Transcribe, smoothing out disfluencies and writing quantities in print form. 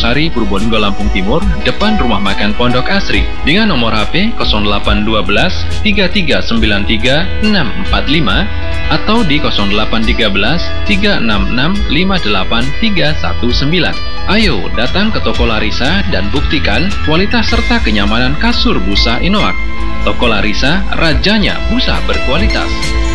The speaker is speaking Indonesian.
Sari, Purbolinggo, Lampung Timur, depan Rumah Makan Pondok Asri, dengan nomor HP 0812 3393 645 atau di 0813 366 58319. Ayo datang ke toko Larissa dan buktikan kualitas serta kenyamanan kasur busa Inoak. Toko Larissa, rajanya busa berkualitas.